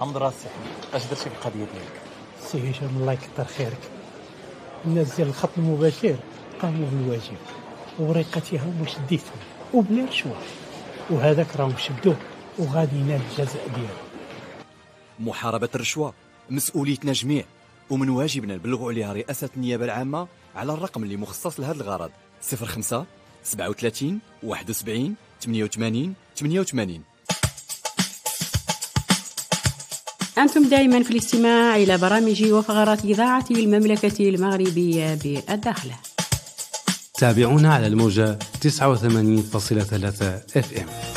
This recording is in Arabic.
محمد راسي اش درتي في القضيه ديالك؟ سي هشام الله يكثر خيرك. الناس ديال الخط المباشر قاموا بالواجب ووريقتها هما شديتهم وبلا رشوه، وهذاك راهم شدوه وغادي ينال الجزاء ديالو. محاربة الرشوة مسؤوليتنا جميع، ومن واجبنا نبلغوا عليها رئاسة النيابة العامة على الرقم اللي مخصص لهذا الغرض 05 37 71 88 88. أنتم دائما في الاستماع إلى برامج وفقرات إذاعة المملكة المغربية بالداخلة. تابعونا على الموجة 89.3 FM.